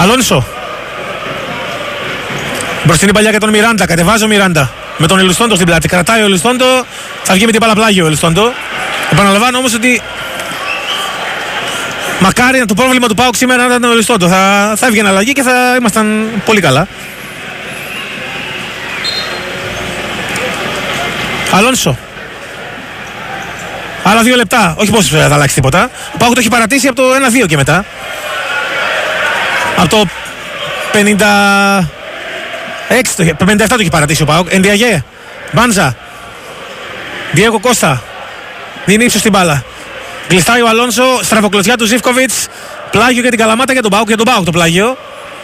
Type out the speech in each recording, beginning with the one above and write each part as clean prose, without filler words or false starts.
Αλόνσο. Μπροστινή παλιά για τον Μιράντα. Κατεβάζει ο Μιράντα με τον Ελουστόντο στην πλάτη. Κρατάει ο Ελουστόντο. Θα βγει με την παλαπλάγιο ο Ελουστόντο. Επαναλαμβάνω όμως ότι μακάρι το πρόβλημα του ΠΑΟΚ σήμερα να ήταν ο Ελουστόντο. Θα έβγαινε αλλαγή και θα ήμασταν πολύ καλά. Αλόνσο. Άλλα 2 λεπτά. Όχι πως θα αλλάξει τίποτα. Ο ΠΑΟΚ το έχει παρατήσει από το 1-2 και μετά. Από το 57 το έχει παρατήσει ο ΠΑΟΚ. Ενδιαγέ. Μπάντζα. Διέγκο Κώστα. Δίνει ύψος στην μπάλα. Γλιστάει ο Αλόνσο. Στραβοκλωτσιά του Ζίβκοβιτς. Πλάγιο για την Καλαμάτα για τον ΠΑΟΚ. Για τον ΠΑΟΚ το πλάγιο.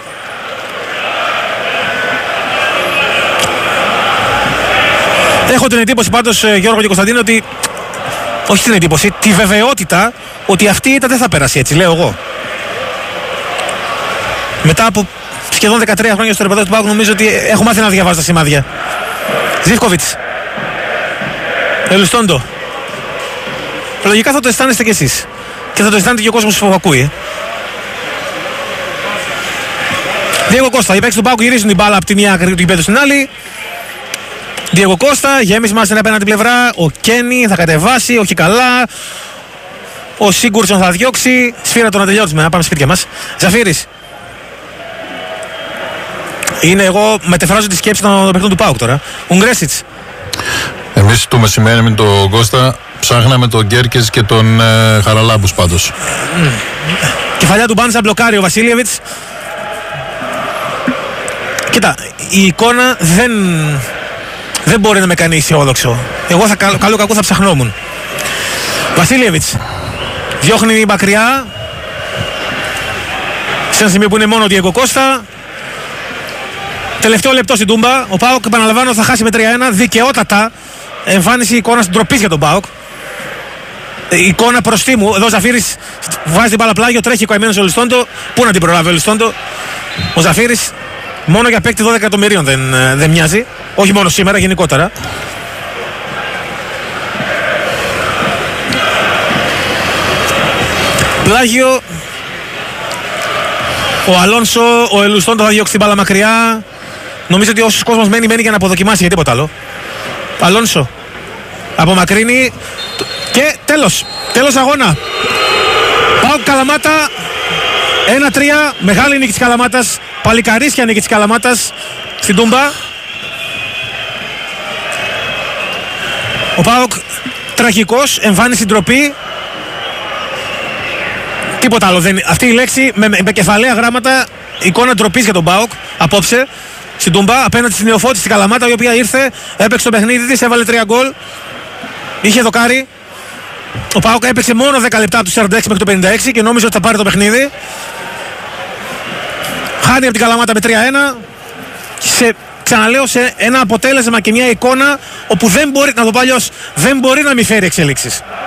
Έχω την εντύπωση πάντως, Γιώργο και Κωνσταντίνο, ότι. Όχι την εντύπωση, τη βεβαιότητα ότι αυτή η ήττα δεν θα περάσει έτσι, λέω εγώ. Μετά από σχεδόν 13 χρόνια στο ρεπορτάζ του ΠΑΟΚ, νομίζω ότι έχω μάθει να διαβάζω τα σημάδια. Ζίβκοβιτς. Ελουστόντο. Λογικά θα το αισθάνεστε κι εσείς. Και θα το αισθάνεται και ο κόσμος που ακούει. Διέγκο Κώστα. Οι παίκτες του ΠΑΟΚ γυρίζουν την μπάλα από τη μία άκρη του γηπέδου στην άλλη. Διέγκο Κώστα. Γέμισμα στην απέναντι πλευρά. Ο Κένι θα κατεβάσει. Όχι καλά. Ο Σίγκουρτσον θα διώξει. Σφύρα το να τελειώσουμε. Να πάμε σπίτια μας. Ζαφύρης. Είναι εγώ, μετεφράζω τη σκέψη των παιχτών του ΠΑΟΚ τώρα. Ουγγρέσιτς. Εμείς το μεσημέρι με τον Κώστα ψάχναμε τον Γκέρκες και τον Χαραλάμπους πάντως. Κεφαλιά του Μπάντζα, μπλοκάρει ο Βασίλιεβιτς. Κοίτα, η εικόνα δεν μπορεί να με κάνει αισιόδοξο. Εγώ καλό κακό θα ψαχνόμουν. Βασίλιεβιτς διώχνει μακριά σε ένα σημείο που είναι μόνο ο Διέγκο Κώστα. Τελευταίο λεπτό στην Τούμπα. Ο ΠΑΟΚ, επαναλαμβάνω, θα χάσει με 3-1. Δικαιότατα. Εμφάνιση εικόνα ντροπής για τον ΠΑΟΚ. Εικόνα προστίμου. Εδώ ο Ζαφύρης βάζει την μπάλα πλάγιο. Τρέχει ο καημένος ο Ελουστόντο. Πού να την προλάβει ο Ελουστόντο. Ο Ζαφύρης μόνο για παίκτη 12 εκατομμυρίων δεν μοιάζει. Όχι μόνο σήμερα, γενικότερα. Πλάγιο. Ο Αλόνσο, ο Ελουστόντο θα διώξει την μπάλα μακριά. Νομίζω ότι όσος κόσμος μένει για να αποδοκιμάσει για τίποτα άλλο. Αλόνσο απομακρύνει και τέλος αγώνα. ΠΑΟΚ Καλαμάτα 1-3. Μεγάλη νίκη της Καλαμάτας. Παλικαρίσια νίκη της Καλαμάτας στην Τούμπα. Ο ΠΑΟΚ τραγικός, εμφάνιση ντροπή. Τίποτα άλλο δεν είναι. Αυτή η λέξη με κεφαλαία γράμματα, εικόνα ντροπής για τον ΠΑΟΚ απόψε στην Τούμπα, απέναντι στην Νεοφώτισσα στην Καλαμάτα, η οποία ήρθε, έπαιξε το παιχνίδι της, έβαλε 3 γκολ. Είχε δοκάρι. Ο ΠΑΟΚ έπαιξε μόνο 10 λεπτά από τους 46 μέχρι το 56 και νόμιζε ότι θα πάρει το παιχνίδι. Χάνει από την Καλαμάτα με 3-1. Ξαναλέω, σε ένα αποτέλεσμα και μια εικόνα όπου δεν μπορεί, να το πω αλλιώς, δεν μπορεί να μην φέρει εξελίξεις.